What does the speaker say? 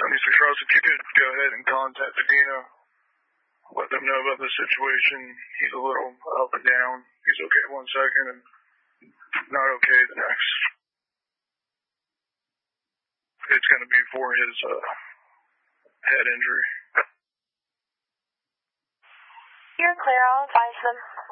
Mr. Cross, if you could go ahead and contact Adina, let them know about the situation. He's a little up and down. He's okay 1 second and not okay the next. It's going to be for his head injury. You're clear. I'll advise them.